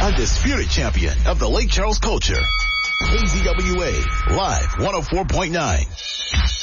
undisputed champion of the Lake Charles culture. KZWA, live 104.9.